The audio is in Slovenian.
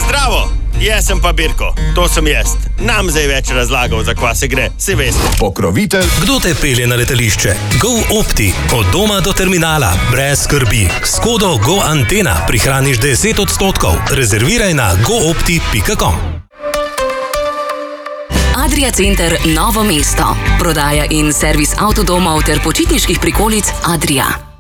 Zdravo, jaz sem pa Birko, to sem jaz. Nam zdaj več razlagal, za kva se gre, si veste. Pokrovitelj. Kdo te pelje na letališče? GoOpti. Od doma do terminala. Brez skrbi. S kodo GoAntena prihraniš 10%. Rezerviraj na goopti.com. Adria Center Novo mesto. Prodaja in servis avtodomov ter počitniških prikolic Adria.